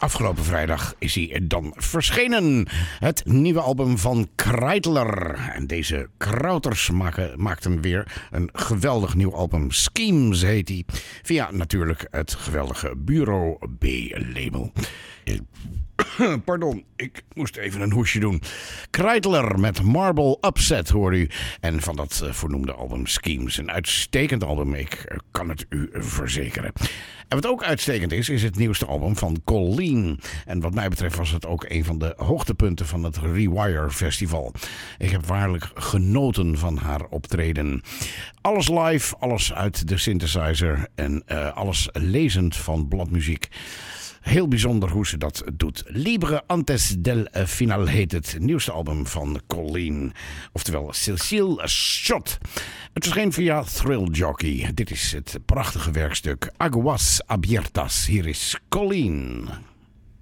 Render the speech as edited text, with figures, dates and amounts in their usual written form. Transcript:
Afgelopen vrijdag is hij dan verschenen. Het nieuwe album van Kreidler. En deze Krauters maakten weer een geweldig nieuw album. Schemes heet hij. Via natuurlijk het geweldige Bureau B-label. Pardon, ik moest even een hoesje doen. Kreidler met Marble Upset hoor u. En van dat voornoemde album Schemes. Een uitstekend album, ik kan het u verzekeren. En wat ook uitstekend is het nieuwste album van Colleen. En wat mij betreft was het ook een van de hoogtepunten van het Rewire Festival. Ik heb waarlijk genoten van haar optreden. Alles live, alles uit de synthesizer en alles lezend van bladmuziek. Heel bijzonder hoe ze dat doet. Libre antes del final heet het nieuwste album van Colleen. Oftewel Cecile Shot. Het verscheen via Thrill Jockey. Dit is het prachtige werkstuk Aguas Abiertas. Hier is Colleen.